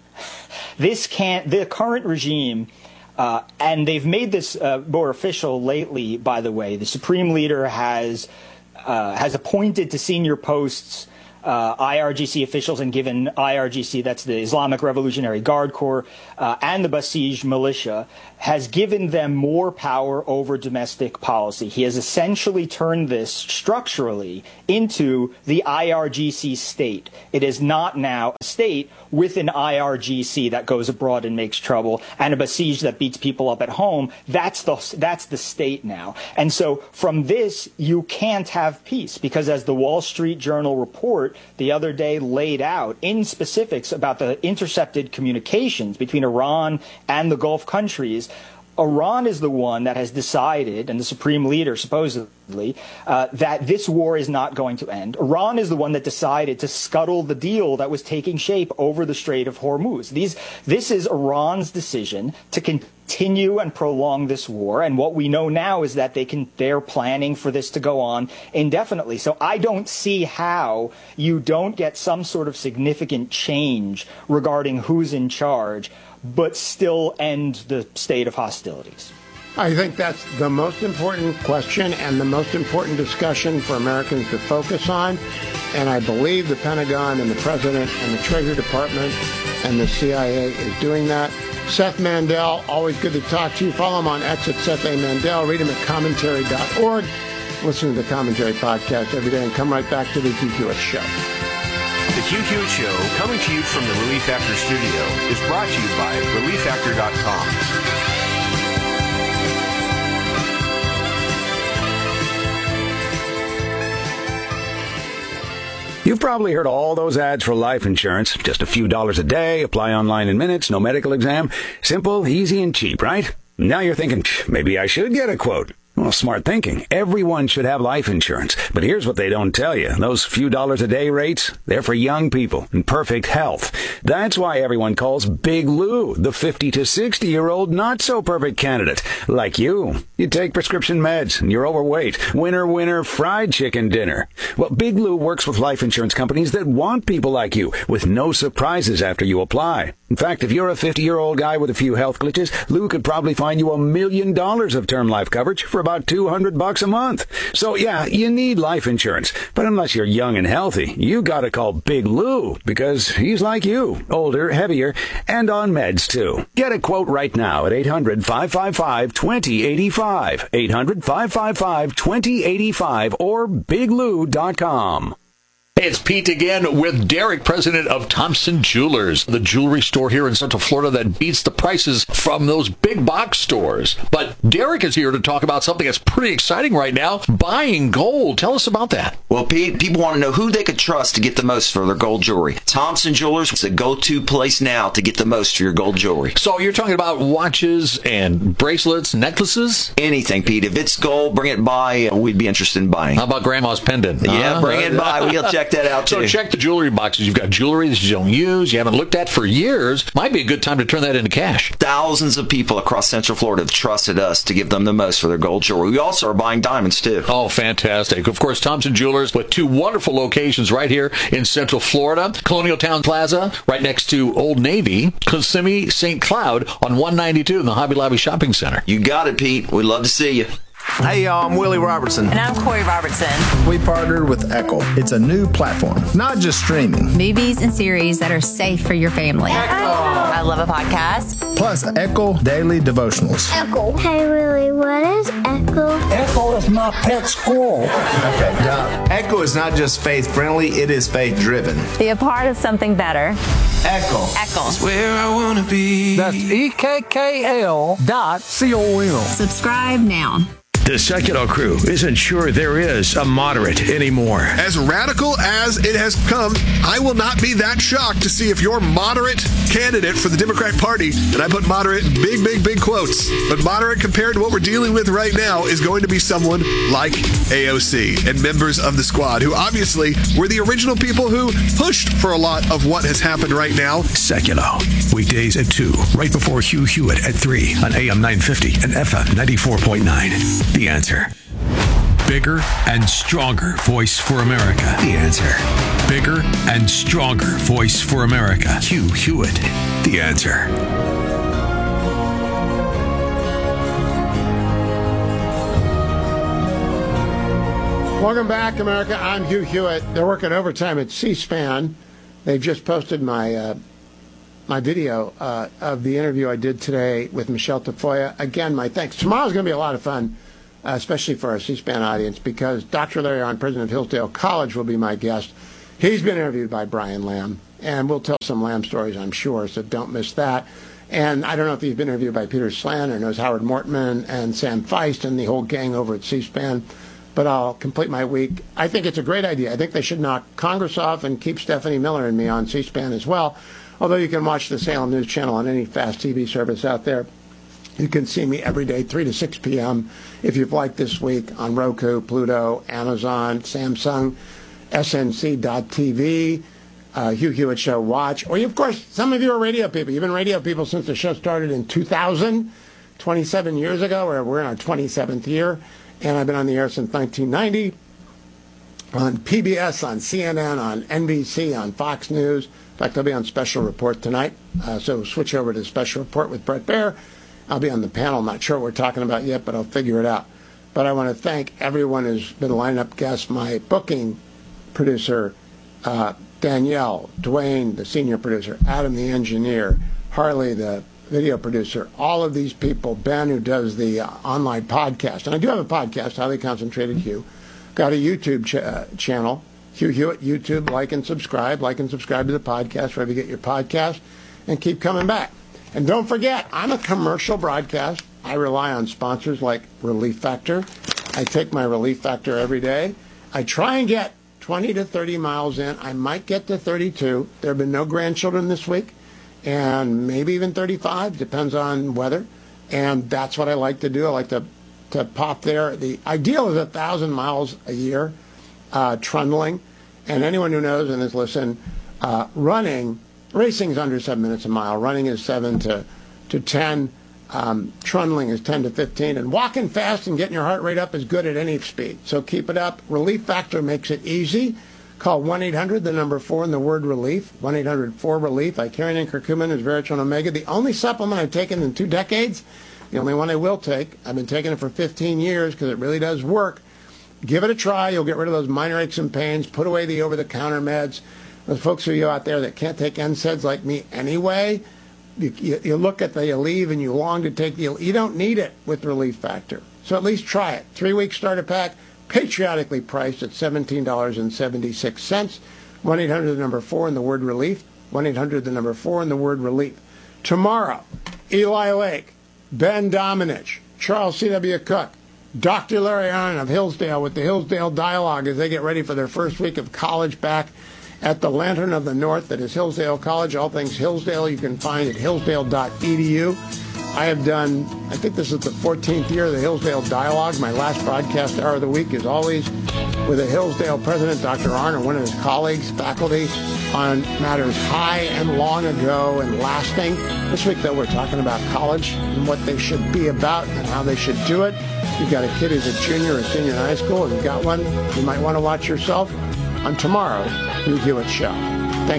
The current regime, and they've made this more official lately, by the way. The Supreme Leader has appointed to senior posts IRGC officials and given IRGC, that's the Islamic Revolutionary Guard Corps, and the Basij militia, has given them more power over domestic policy. He has essentially turned this structurally into the IRGC state. It is not now a state with an IRGC that goes abroad and makes trouble and a Basij that beats people up at home. That's the state now. And so from this, you can't have peace because as the Wall Street Journal report the other day laid out in specifics about the intercepted communications between Iran and the Gulf countries, Iran is the one that has decided, and the Supreme Leader supposedly, that this war is not going to end. Iran is the one that decided to scuttle the deal that was taking shape over the Strait of Hormuz. This is Iran's decision to continue and prolong this war, and what we know now is that they're planning for this to go on indefinitely. So I don't see how you don't get some sort of significant change regarding who's in charge, but still end the state of hostilities. I think that's the most important question and the most important discussion for Americans to focus on. And I believe the Pentagon and the President and the Treasury Department and the CIA is doing that. Seth Mandel, always good to talk to you. Follow him on X at Seth A. Mandel. Read him at commentary.org. Listen to the Commentary podcast every day and come right back to the Hugh Hewitt Show. The Hugh Hewitt Show, coming to you from the Relief Factor studio, is brought to you by ReliefFactor.com. You've probably heard all those ads for life insurance. Just a few dollars a day, apply online in minutes, no medical exam. Simple, easy, and cheap, right? Now you're thinking, maybe I should get a quote. Well, smart thinking. Everyone should have life insurance. But here's what they don't tell you. Those few dollars a day rates, they're for young people in perfect health. That's why everyone calls Big Lou the 50 to 60-year-old not-so-perfect candidate. Like you. You take prescription meds and you're overweight. Winner, fried chicken dinner. Well, Big Lou works with life insurance companies that want people like you with no surprises after you apply. In fact, if you're a 50-year-old guy with a few health glitches, Lou could probably find you $1 million of term life coverage for about $200 a month. So yeah, you need life insurance. But unless you're young and healthy, you gotta call Big Lou because he's like you. Older, heavier, and on meds too. Get a quote right now at 800-555-2085. 800-555-2085 or biglou.com. Hey, it's Pete again with Derek, president of Thompson Jewelers, the jewelry store here in Central Florida that beats the prices from those big box stores. But Derek is here to talk about something that's pretty exciting right now, buying gold. Tell us about that. Well, Pete, people want to know who they could trust to get the most for their gold jewelry. Thompson Jewelers is a go-to place now to get the most for your gold jewelry. So you're talking about watches and bracelets, necklaces? Anything, Pete. If it's gold, bring it by. We'd be interested in buying. How about Grandma's pendant? Yeah, bring it by. We'll check that out too. So check the jewelry boxes. You've got jewelry that you don't use, you haven't looked at for years. Might be a good time to turn that into cash. Thousands of people across Central Florida have trusted us to give them the most for their gold jewelry. We also are buying diamonds too. Oh, fantastic. Of course, Thompson Jewelers with two wonderful locations right here in Central Florida. Colonial Town Plaza, right next to Old Navy. Kissimmee, St. Cloud on 192 in the Hobby Lobby Shopping Center. You got it, Pete. We'd love to see you. Hey, y'all, I'm Willie Robertson. And I'm Corey Robertson. We partnered with Echo. It's a new platform, not just streaming. Movies and series that are safe for your family. Echo. I love a podcast. Plus, Echo Daily Devotionals. Echo. Hey, Willie, what is Echo? Echo is my pet squirrel. Okay, now, Echo is not just faith-friendly, it is faith-driven. Be a part of something better. Echo. Echo. That's where I want to be. That's EKKL.com. Subscribe now. The Sekulow crew isn't sure there is a moderate anymore. As radical as it has come, I will not be that shocked to see if your moderate candidate for the Democrat Party, and I put moderate in big, big, big quotes, but moderate compared to what we're dealing with right now is going to be someone like AOC and members of the squad, who obviously were the original people who pushed for a lot of what has happened right now. Sekulow, weekdays at 2, right before Hugh Hewitt at 3 on AM 950 and FM 94.9. The Answer. Bigger and stronger voice for America. The Answer. Bigger and stronger voice for America. Hugh Hewitt. The Answer. Welcome back, America. I'm Hugh Hewitt. They're working overtime at C-SPAN. They've just posted my video of the interview I did today with Michelle Tafoya. Again, my thanks. Tomorrow's going to be a lot of fun, especially for our C-SPAN audience, because Dr. Larry Arnn, president of Hillsdale College, will be my guest. He's been interviewed by Brian Lamb, and we'll tell some Lamb stories, I'm sure, so don't miss that. And I don't know if he's been interviewed by Peter Slan or knows Howard Mortman and Sam Feist and the whole gang over at C-SPAN, but I'll complete my week. I think it's a great idea. I think they should knock Congress off and keep Stephanie Miller and me on C-SPAN as well, although you can watch the Salem News Channel on any fast TV service out there. You can see me every day, 3 to 6 p.m. if you've liked this week on Roku, Pluto, Amazon, Samsung, SNC.TV, Hugh Hewitt Show Watch. Or, of course, some of you are radio people. You've been radio people since the show started in 2000, 27 years ago, or we're in our 27th year. And I've been on the air since 1990 on PBS, on CNN, on NBC, on Fox News. In fact, I'll be on Special Report tonight. So switch over to Special Report with Brett Baer. I'll be on the panel. I'm not sure what we're talking about yet, but I'll figure it out. But I want to thank everyone who's been lining up guests. My booking producer, Danielle, Dwayne, the senior producer, Adam, the engineer, Harley, the video producer, all of these people, Ben, who does the online podcast. And I do have a podcast, Highly Concentrated Hugh. Got a YouTube channel, Hugh Hewitt, YouTube. Like and subscribe to the podcast wherever you get your podcast, and keep coming back. And don't forget, I'm a commercial broadcast. I rely on sponsors like Relief Factor. I take my Relief Factor every day. I try and get 20 to 30 miles in. I might get to 32. There have been no grandchildren this week, and maybe even 35, depends on weather. And that's what I like to do. I like to pop there. The ideal is 1,000 miles a year, trundling. And anyone who knows and has listened, racing is under 7 minutes a mile. Running is 7 to 10. Trundling is 10 to 15. And walking fast and getting your heart rate up is good at any speed. So keep it up. Relief Factor makes it easy. Call 1-800, the number 4, and the word relief. 1-800-4-RELIEF. Icarian curcumin is Veritone Omega. The only supplement I've taken in 2 decades. The only one I will take. I've been taking it for 15 years because it really does work. Give it a try. You'll get rid of those minor aches and pains. Put away the over-the-counter meds. Those folks of you out there that can't take NSAIDs like me anyway, you look at the Aleve and you long to take the you don't need it with Relief Factor. So at least try it. 3-week starter pack, patriotically priced at $17.76. 1-800, the number 4, and the word relief. 1-800, the number 4, and the word relief. Tomorrow, Eli Lake, Ben Domenech, Charles C.W. Cook, Dr. Larry Arnn of Hillsdale with the Hillsdale Dialogue as they get ready for their first week of college back at the Lantern of the North. That is Hillsdale College. All things Hillsdale you can find at hillsdale.edu. I have done, I think this is the 14th year of the Hillsdale Dialogue. My last broadcast hour of the week is always with the Hillsdale president, Dr. Arnn, and one of his colleagues, faculty, on matters high and long ago and lasting. This week, though, we're talking about college and what they should be about and how they should do it. You've got a kid who's a junior or senior in high school. If you've got one, you might want to watch yourself on tomorrow's Hugh Hewitt Show. Thank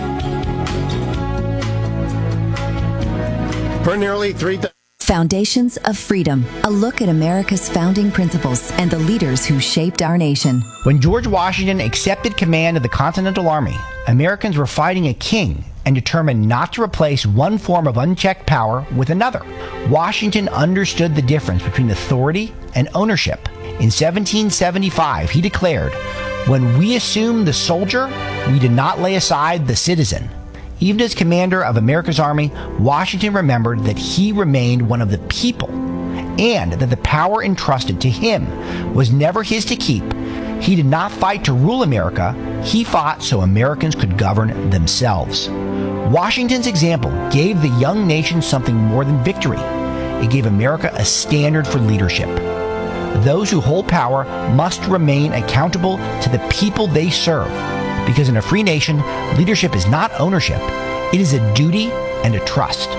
you. For nearly 3,000... Foundations of Freedom, a look at America's founding principles and the leaders who shaped our nation. When George Washington accepted command of the Continental Army, Americans were fighting a king and determined not to replace one form of unchecked power with another. Washington understood the difference between authority and ownership. In 1775, he declared, "When we assume the soldier, we did not lay aside the citizen." Even as commander of America's Army, Washington remembered that he remained one of the people and that the power entrusted to him was never his to keep, he did not fight to rule America. He fought so Americans could govern themselves. Washington's example gave the young nation something more than victory. It gave America a standard for leadership. Those who hold power must remain accountable to the people they serve, because in a free nation, leadership is not ownership. It is a duty and a trust.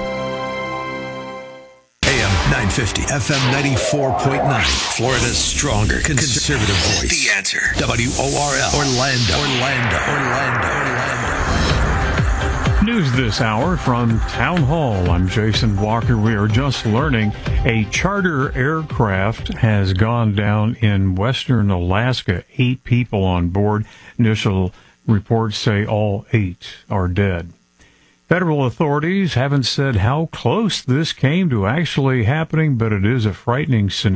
AM 950, FM 94.9, Florida's stronger conservative voice. The Answer. WORL, Orlando. News this hour from Town Hall. I'm Jason Walker. We are just learning a charter aircraft has gone down in western Alaska. 8 people on board. Initial reports say all 8 are dead. Federal authorities haven't said how close this came to actually happening, but it is a frightening scenario.